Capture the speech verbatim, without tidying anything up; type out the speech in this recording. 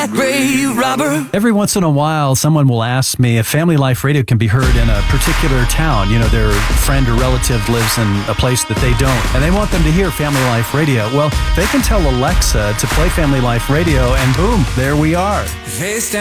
grave robber. Every once in a while, someone will ask me if Family Life Radio can be heard in a particular town. You know, their friend or relative lives in a place that they don't, and they want them to hear Family Life Radio. Well, they can tell Alexa to play Family Life Radio, and boom, there we are. Face down.